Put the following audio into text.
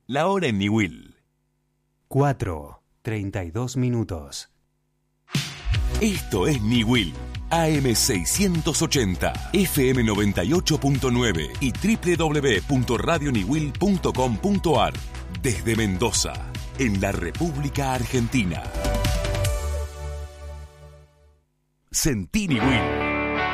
La hora en Niwil. 4:32. Esto es Niwil. AM680, FM 98.9 y www.radioniwil.com.ar. Desde Mendoza, en la República Argentina. Sentí Niwil.